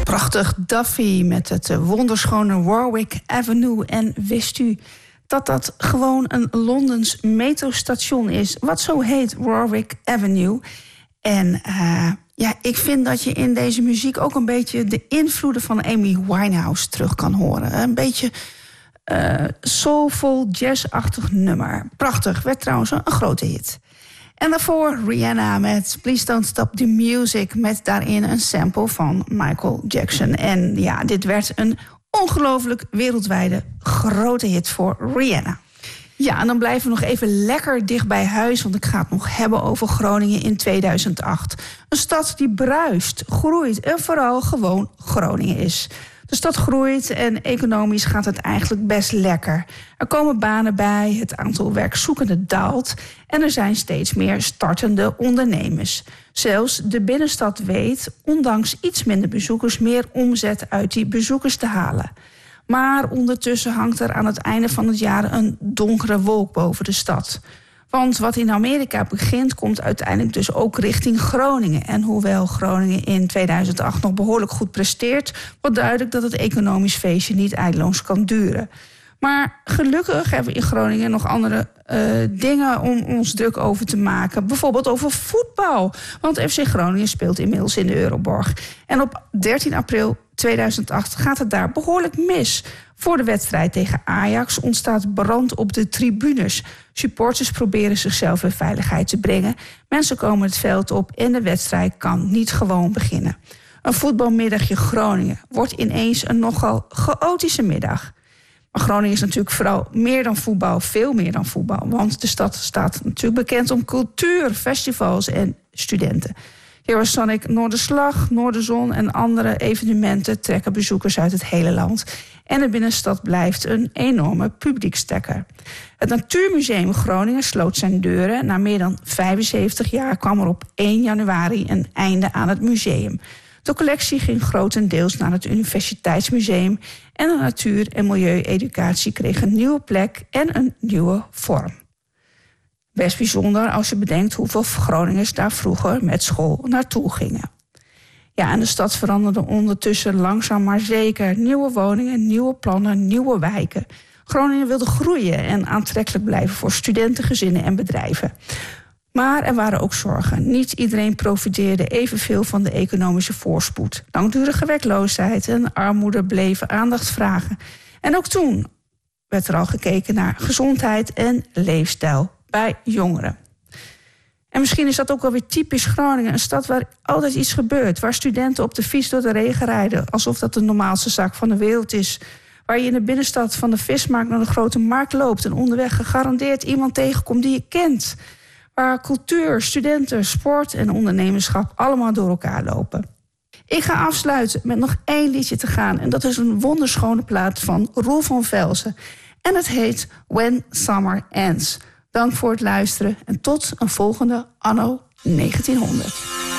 Prachtig Duffy met het wonderschone Warwick Avenue. En wist u dat dat gewoon een Londens metrostation is, wat zo heet, Warwick Avenue? En ik vind dat je in deze muziek ook een beetje de invloeden van Amy Winehouse terug kan horen. Een beetje soulful, jazzachtig nummer. Prachtig, werd trouwens een grote hit. En daarvoor Rihanna met Please Don't Stop the Music, met daarin een sample van Michael Jackson. En ja, dit werd een ongelooflijk wereldwijde grote hit voor Rihanna. Ja, en dan blijven we nog even lekker dicht bij huis, want ik ga het nog hebben over Groningen in 2008. Een stad die bruist, groeit en vooral gewoon Groningen is. De stad groeit en economisch gaat het eigenlijk best lekker. Er komen banen bij, het aantal werkzoekenden daalt en er zijn steeds meer startende ondernemers. Zelfs de binnenstad weet, ondanks iets minder bezoekers, meer omzet uit die bezoekers te halen. Maar ondertussen hangt er aan het einde van het jaar een donkere wolk boven de stad. Want wat in Amerika begint, komt uiteindelijk dus ook richting Groningen. En hoewel Groningen in 2008 nog behoorlijk goed presteert, wordt duidelijk dat het economisch feestje niet eindeloos kan duren. Maar gelukkig hebben we in Groningen nog andere dingen om ons druk over te maken. Bijvoorbeeld over voetbal. Want FC Groningen speelt inmiddels in de Euroborg. En op 13 april 2008 gaat het daar behoorlijk mis. Voor de wedstrijd tegen Ajax ontstaat brand op de tribunes. Supporters proberen zichzelf in veiligheid te brengen. Mensen komen het veld op en de wedstrijd kan niet gewoon beginnen. Een voetbalmiddagje Groningen wordt ineens een nogal chaotische middag. Maar Groningen is natuurlijk vooral meer dan voetbal, veel meer dan voetbal. Want de stad staat natuurlijk bekend om cultuur, festivals en studenten. Eurosonic, Noorderslag, Noorderzon en andere evenementen trekken bezoekers uit het hele land. En de binnenstad blijft een enorme publiekstrekker. Het Natuurmuseum Groningen sloot zijn deuren. Na meer dan 75 jaar kwam er op 1 januari een einde aan het museum. De collectie ging grotendeels naar het Universiteitsmuseum en de natuur- en milieueducatie kreeg een nieuwe plek en een nieuwe vorm. Best bijzonder als je bedenkt hoeveel Groningers daar vroeger met school naartoe gingen. Ja, en de stad veranderde ondertussen langzaam maar zeker. Nieuwe woningen, nieuwe plannen, nieuwe wijken. Groningen wilde groeien en aantrekkelijk blijven voor studenten, gezinnen en bedrijven. Maar er waren ook zorgen. Niet iedereen profiteerde evenveel van de economische voorspoed. Langdurige werkloosheid en armoede bleven aandacht vragen. En ook toen werd er al gekeken naar gezondheid en leefstijl bij jongeren. En misschien is dat ook wel weer typisch Groningen. Een stad waar altijd iets gebeurt. Waar studenten op de fiets door de regen rijden, alsof dat de normaalste zaak van de wereld is. Waar je in de binnenstad van de vismarkt naar de grote markt loopt en onderweg gegarandeerd iemand tegenkomt die je kent. Waar cultuur, studenten, sport en ondernemerschap allemaal door elkaar lopen. Ik ga afsluiten met nog 1 liedje te gaan. En dat is een wonderschone plaat van Roel van Velzen. En het heet When Summer Ends. Dank voor het luisteren en tot een volgende anno 1900.